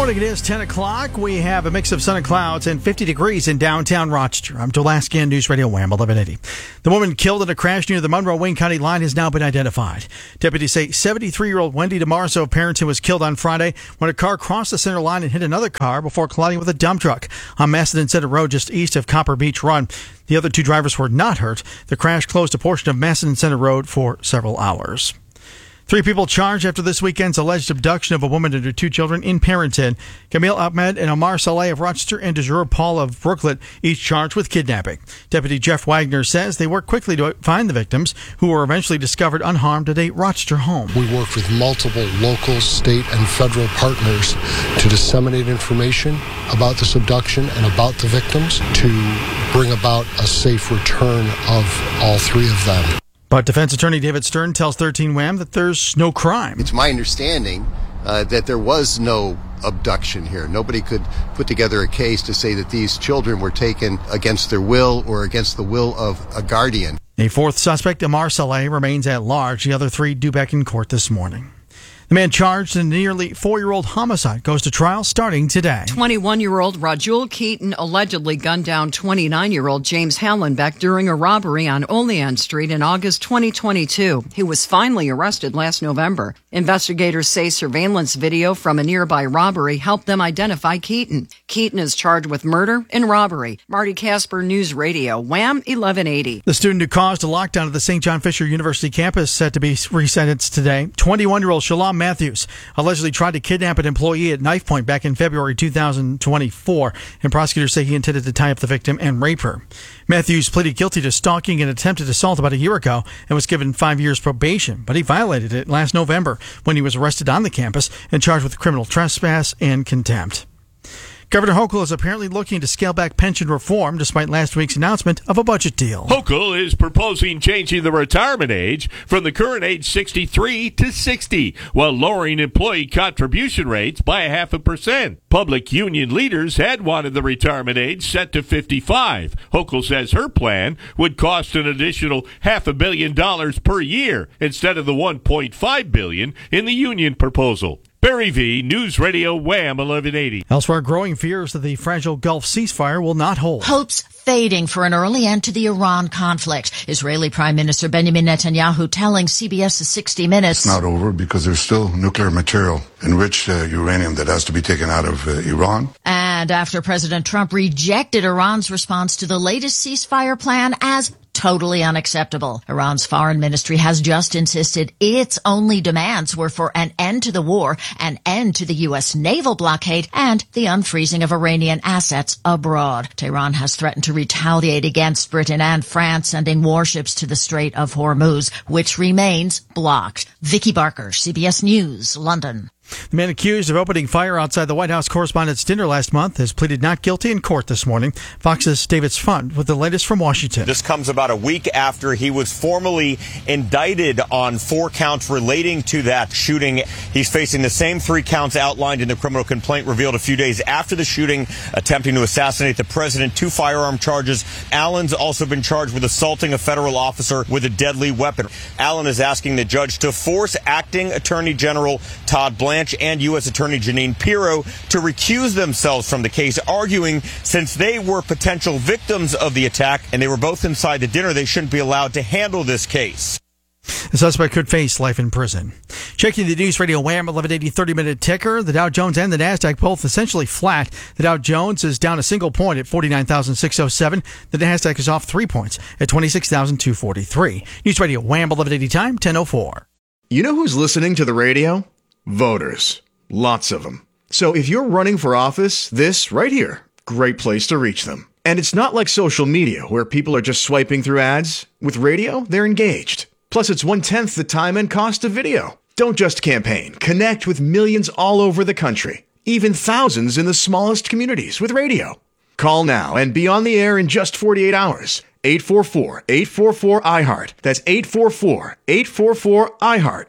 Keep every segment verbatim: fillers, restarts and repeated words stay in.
morning, it is ten o'clock. We have a mix of sun and clouds and fifty degrees in downtown Rochester. I'm Joel Askin, News Radio Wham eleven eighty. The woman killed in a crash near the Monroe-Wayne County line has now been identified. Deputies say seventy-three-year-old Wendy DeMarzo of Parenton was killed on Friday when a car crossed the center line and hit another car before colliding with a dump truck on Macedon Center Road just east of Copper Beach Run. The other two drivers were not hurt. The crash closed a portion of Macedon Center Road for several hours. Three people charged after this weekend's alleged abduction of a woman and her two children in Parenton. Camille Ahmed and Omar Saleh of Rochester and Dejur Paul of Brooklet, each charged with kidnapping. Deputy Jeff Wagner says they worked quickly to find the victims, who were eventually discovered unharmed at a Rochester home. We work with multiple local, state, and federal partners to disseminate information about this abduction and about the victims to bring about a safe return of all three of them. But defense attorney David Stern tells thirteen Wham that there's no crime. It's my understanding uh, that there was no abduction here. Nobody could put together a case to say that these children were taken against their will or against the will of a guardian. A fourth suspect, Omar Saleh, remains at large. The other three due back in court this morning. The man charged in a nearly four-year-old homicide goes to trial starting today. twenty-one-year-old Rajul Keaton allegedly gunned down twenty-nine-year-old James Hallenbeck during a robbery on Olean Street in August twenty twenty-two. He was finally arrested last November. Investigators say surveillance video from a nearby robbery helped them identify Keaton. Keaton is charged with murder and robbery. Marty Casper, News Radio, Wham eleven eighty. The student who caused a lockdown at the Saint John Fisher University campus set to be resentenced today. twenty-one-year-old Shalom Matthews allegedly tried to kidnap an employee at knife point back in February two thousand twenty-four, and prosecutors say he intended to tie up the victim and rape her. Matthews pleaded guilty to stalking and attempted assault about a year ago and was given five years probation, but he violated it last November when he was arrested on the campus and charged with criminal trespass and contempt. Governor Hochul is apparently looking to scale back pension reform despite last week's announcement of a budget deal. Hochul is proposing changing the retirement age from the current age sixty-three to sixty, while lowering employee contribution rates by a half a percent. Public union leaders had wanted the retirement age set to fifty-five. Hochul says her plan would cost an additional half a billion dollars per year instead of the one point five billion dollars in the union proposal. Barry V, News Radio Wham eleven eighty. Elsewhere, growing fears that the fragile Gulf ceasefire will not hold. Hopes fading for an early end to the Iran conflict. Israeli Prime Minister Benjamin Netanyahu telling C B S's sixty minutes. It's not over because there's still nuclear material, enriched uh, uranium that has to be taken out of uh, Iran. And after President Trump rejected Iran's response to the latest ceasefire plan as totally unacceptable. Iran's foreign ministry has just insisted its only demands were for an end to the war, an end to the U S naval blockade, and the unfreezing of Iranian assets abroad. Tehran has threatened to retaliate against Britain and France, sending warships to the Strait of Hormuz, which remains blocked. Vicky Barker, C B S News, London. The man accused of opening fire outside the White House Correspondents' Dinner last month has pleaded not guilty in court this morning. Fox's David Sfund with the latest from Washington. This comes about a week after he was formally indicted on four counts relating to that shooting. He's facing the same three counts outlined in the criminal complaint revealed a few days after the shooting, attempting to assassinate the president, two firearm charges. Allen's also been charged with assaulting a federal officer with a deadly weapon. Allen is asking the judge to force acting Attorney General Todd Blanchard and U S Attorney Jeanine Pirro to recuse themselves from the case, arguing since they were potential victims of the attack and they were both inside the dinner, they shouldn't be allowed to handle this case. The suspect could face life in prison. Checking the News Radio Wham eleven eighty thirty-minute ticker, the Dow Jones and the NASDAQ both essentially flat. The Dow Jones is down a single point at forty-nine thousand six hundred seven. The NASDAQ is off three points at twenty-six thousand two hundred forty-three. News Radio Wham eleven eighty time, ten oh four. You know who's listening to the radio? Voters. Lots of them. So if you're running for office, this right here, great place to reach them. And it's not like social media where people are just swiping through ads. With radio, they're engaged. Plus, it's one-tenth the time and cost of video. Don't just campaign. Connect with millions all over the country, even thousands in the smallest communities with radio. Call now and be on the air in just forty-eight hours. eight four four, eight four four, I heart. That's eight four four, eight four four, I heart.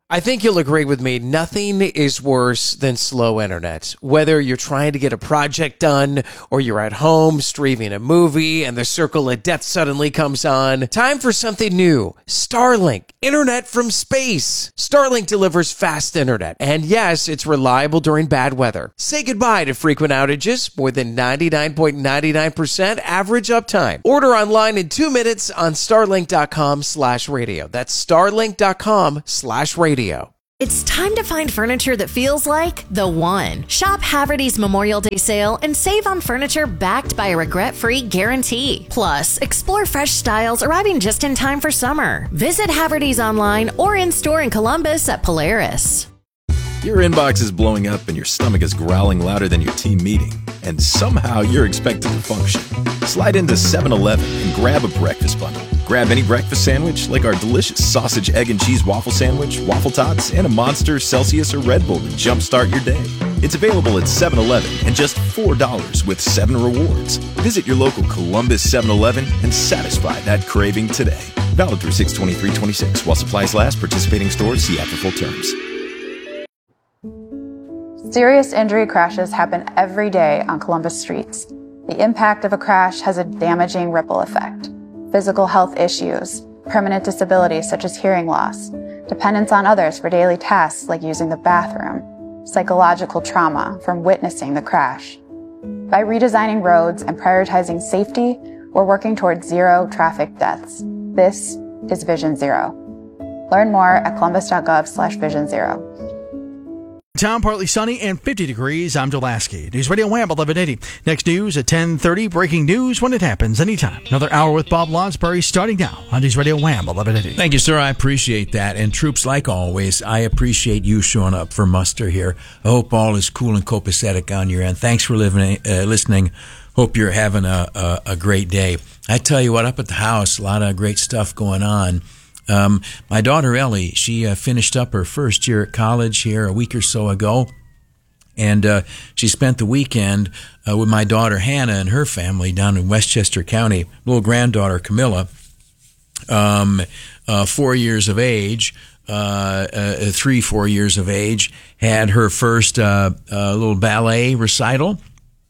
I think you'll agree with me. Nothing is worse than slow internet. Whether you're trying to get a project done or you're at home streaming a movie and the circle of death suddenly comes on, time for something new. Starlink, internet from space. Starlink delivers fast internet. And yes, it's reliable during bad weather. Say goodbye to frequent outages. More than ninety-nine point nine nine percent average uptime. Order online in two minutes on starlink.com slash radio. That's starlink.com slash radio. It's time to find furniture that feels like the one. Shop Haverty's Memorial Day sale and save on furniture backed by a regret-free guarantee. Plus, explore fresh styles arriving just in time for summer. Visit Haverty's online or in-store in Columbus at Polaris. Your inbox is blowing up and your stomach is growling louder than your team meeting, and somehow you're expected to function. Slide into seven eleven and grab a breakfast bundle. Grab any breakfast sandwich like our delicious sausage, egg, and cheese waffle sandwich, waffle tots, and a Monster, Celsius, or Red Bull to jumpstart your day. It's available at seven eleven and just four dollars with seven rewards. Visit your local Columbus seven eleven and satisfy that craving today. Valid through six twenty-three twenty-six while supplies last. Participating stores, see after full terms. Serious injury crashes happen every day on Columbus streets. The impact of a crash has a damaging ripple effect. Physical health issues, permanent disabilities such as hearing loss, dependence on others for daily tasks like using the bathroom, psychological trauma from witnessing the crash. By redesigning roads and prioritizing safety, we're working towards zero traffic deaths. This is Vision Zero. Learn more at columbus.gov slash vision zero. Town partly sunny and fifty degrees. I'm Dulaski. News Radio Wham eleven eighty. Next news at ten thirty. Breaking news when it happens anytime. Another hour with Bob Lonsberry starting now on News Radio Wham eleven eighty. Thank you, sir. I appreciate that. And troops, like always, I appreciate you showing up for muster here. I hope all is cool and copacetic on your end. Thanks for living, uh, listening. Hope you're having a, a, a great day. I tell you what, up at the house, a lot of great stuff going on. Um, my daughter Ellie, she uh, finished up her first year at college here a week or so ago, and uh, she spent the weekend uh, with my daughter Hannah and her family down in Westchester County. Little granddaughter Camilla, um, uh, four years of age, uh, uh, three, four years of age, had her first uh, uh, little ballet recital,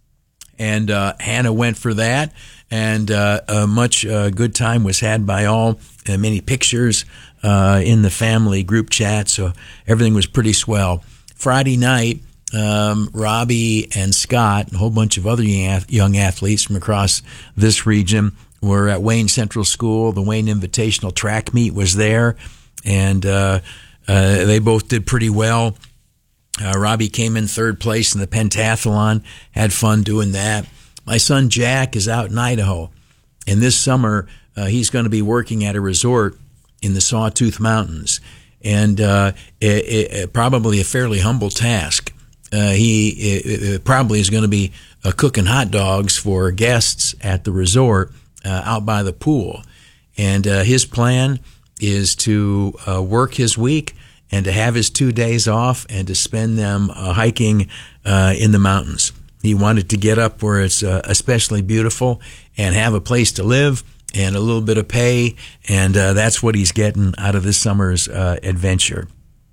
and uh, Hannah went for that. And uh, a much uh, good time was had by all. Uh, many pictures uh, in the family group chat, so everything was pretty swell. Friday night, um, Robbie and Scott and a whole bunch of other young athletes from across this region were at Wayne Central School. The Wayne Invitational track meet was there, and uh, uh, they both did pretty well. Uh, Robbie came in third place in the pentathlon, had fun doing that. My son Jack is out in Idaho, and this summer uh, he's going to be working at a resort in the Sawtooth Mountains, and uh, it, it, probably a fairly humble task. Uh, he it, it probably is going to be uh, cooking hot dogs for guests at the resort uh, out by the pool, and uh, his plan is to uh, work his week and to have his two days off and to spend them uh, hiking uh, in the mountains. He wanted to get up where it's uh, especially beautiful and have a place to live and a little bit of pay, and uh, that's what he's getting out of this summer's uh, adventure.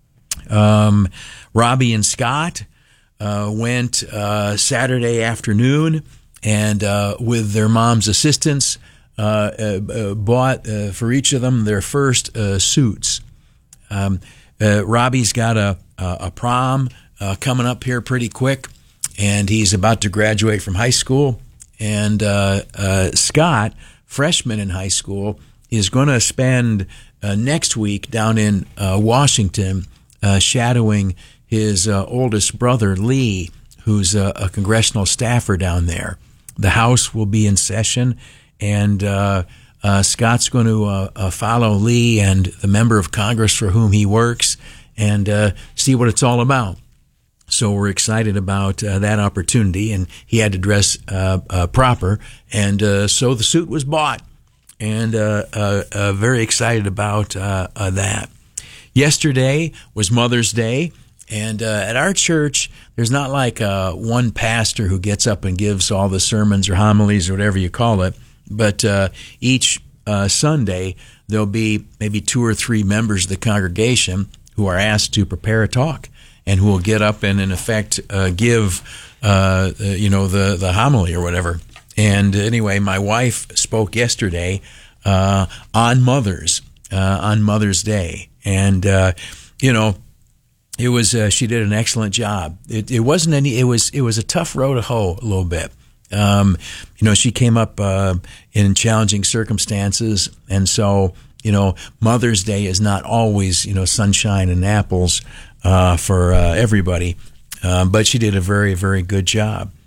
Um, Robbie and Scott uh, went uh, Saturday afternoon and uh, with their mom's assistance uh, uh, bought uh, for each of them their first uh, suits. Um, uh, Robbie's got a, a prom uh, coming up here pretty quick, and he's about to graduate from high school. And uh, uh, Scott, freshman in high school, is going to spend uh, next week down in uh, Washington uh, shadowing his uh, oldest brother, Lee, who's a, a congressional staffer down there. The House will be in session, and uh, uh, Scott's going to uh, uh, follow Lee and the member of Congress for whom he works and uh, see what it's all about. So we're excited about uh, that opportunity, and he had to dress uh, uh, proper, and uh, so the suit was bought, and uh, uh, uh, very excited about uh, uh, that. Yesterday was Mother's Day, and uh, at our church, there's not like uh, one pastor who gets up and gives all the sermons or homilies or whatever you call it, but uh, each uh, Sunday there'll be maybe two or three members of the congregation who are asked to prepare a talk and who will get up and, in effect, uh, give, uh, you know, the, the homily or whatever. And anyway, my wife spoke yesterday uh, on Mother's, uh, on Mother's Day. And, uh, you know, it was, uh, she did an excellent job. It, it wasn't any, it was, it was a tough row to hoe a little bit. Um, you know, she came up uh, in challenging circumstances. And so, you know, Mother's Day is not always, you know, sunshine and apples uh, for uh, everybody. Um, but she did a very, very good job.